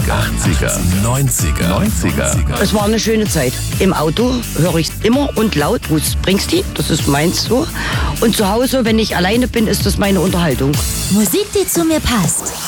80er, 90er. Es war eine schöne Zeit. Im Auto höre ich immer und laut Bruce Springsteen, das ist meins so. Und zu Hause, wenn ich alleine bin, ist das meine Unterhaltung. Musik, die zu mir passt.